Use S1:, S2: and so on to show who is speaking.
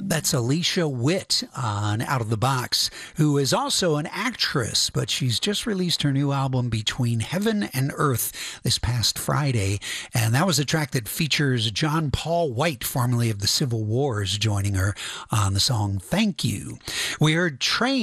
S1: That's Alicia Witt on Out of the Box, who is also an actress, but she's just released her new album Between Heaven and Earth this past Friday. And that was a track that features John Paul White, formerly of the Civil Wars, joining her on the song Thank You. We heard Train